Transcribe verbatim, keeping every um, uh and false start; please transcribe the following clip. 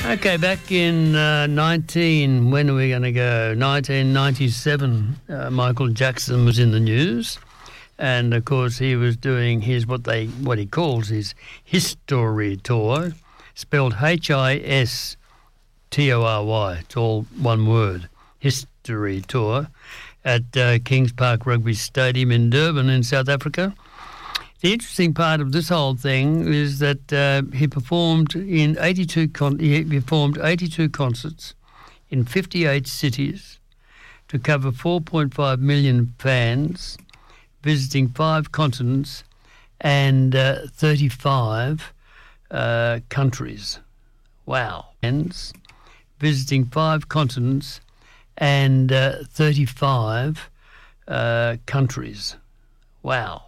Okay, back in uh, nineteen, when are we going to go? nineteen ninety-seven, uh, Michael Jackson was in the news, and of course he was doing his what they what he calls his history tour, spelled H I S T O R Y. It's all one word. History tour at uh, Kings Park Rugby Stadium in Durban in South Africa. The interesting part of this whole thing is that uh, he performed in eighty-two con- he performed eighty-two concerts in fifty-eight cities to cover four point five million fans, visiting five continents and uh, thirty-five uh, countries. Wow. Fans visiting five continents and uh, thirty-five uh, countries. Wow.